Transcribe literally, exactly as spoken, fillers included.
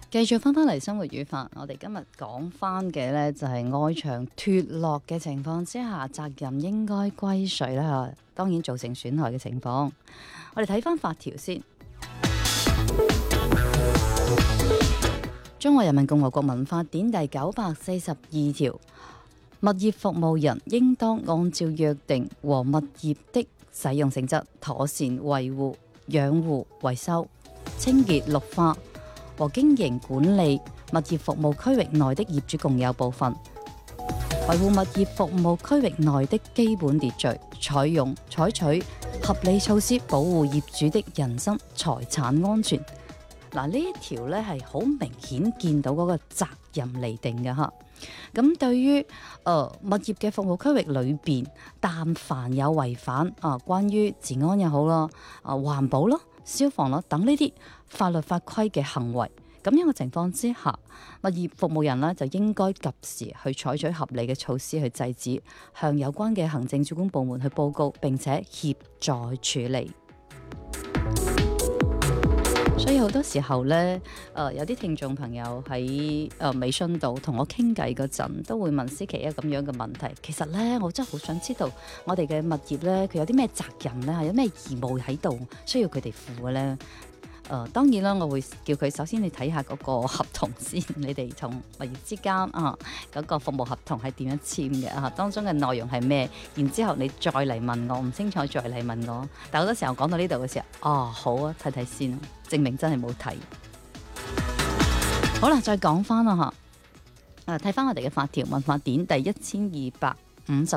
繼續翻返嚟生活與法，我哋今日講翻嘅呢，就係外牆脫落嘅情況之下，責任應該歸誰呢？當然造成損害嘅情況，我哋睇翻法條先。中華人民共和國民法典第九百四十二條，物業服務人應當按照約定和物業的使用性質，妥善維護、養護、維修、清潔、綠化和經營管理物業服務區域內的業主共有部分，維護物業服務區域內的基本秩序，採用採取合理措施保護業主的人身財產安全。嗱，呢一條咧係好明顯見到嗰個責任釐定嘅嚇。咁對於誒、呃、物業嘅服務區域裏邊，但凡有違反啊、呃，關於治安又好啦、啊、呃、環保啦、消防啦等呢啲法律法規嘅行為，咁樣嘅情況之下，物業服務人呢就應該及時去採取合理嘅措施去制止，向有關嘅行政主管部門去報告，並且協助處理。所以好多時候呢，誒、呃、有啲聽眾朋友喺誒、呃、微信度同我傾偈嗰陣，都會問思琪一咁樣嘅問題。其實呢，我真係好想知道我哋嘅物業呢，佢有啲咩責任呢？有咩義務喺度需要佢哋負嘅呢？誒、呃、當然啦，我會叫佢首先你睇下嗰個合同先，你哋同物業之間啊嗰、嗰個服務合同係點樣簽嘅啊？當中嘅內容係咩？然之後你再嚟問我，唔清楚再嚟問我。但好多時候講到呢度嘅時候，哦好啊，睇睇先，證明真係冇睇。好啦，再講翻啦嚇，誒睇翻我哋嘅法條，民法典第一千二百五十